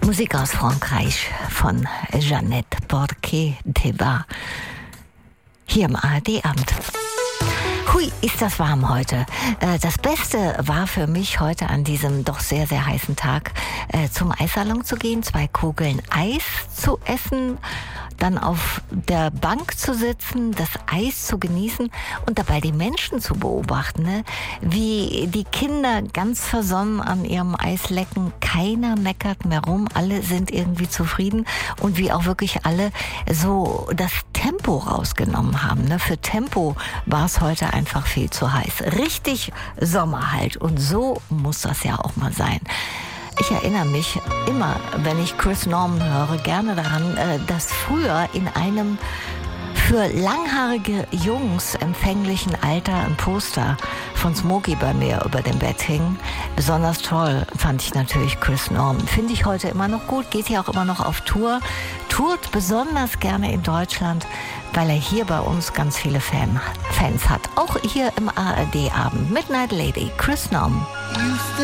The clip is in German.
Musik aus Frankreich von Jeannette Bourquet-Thébat hier im ARD-Abend. Hui, ist das warm heute. Das Beste war für mich heute an diesem doch sehr, sehr heißen Tag, zum Eissalon zu gehen, 2 Kugeln Eis zu essen, dann auf der Bank zu sitzen, das Eis zu genießen und dabei die Menschen zu beobachten, ne? Wie die Kinder ganz versonnen an ihrem Eis lecken, keiner meckert mehr rum, alle sind irgendwie zufrieden und wie auch wirklich alle so das Tempo rausgenommen haben, ne? Für Tempo war es heute einfach viel zu heiß. Richtig Sommer halt und so muss das ja auch mal sein. Ich erinnere mich immer, wenn ich Chris Norman höre, gerne daran, dass früher in einem für langhaarige Jungs empfänglichen Alter ein Poster von Smokey bei mir über dem Bett hing. Besonders toll fand ich natürlich Chris Norman. Finde ich heute immer noch gut, geht ja auch immer noch auf Tour. Tourt besonders gerne in Deutschland, weil er hier bei uns ganz viele Fans hat. Auch hier im ARD-Abend. Midnight Lady, Chris Norman.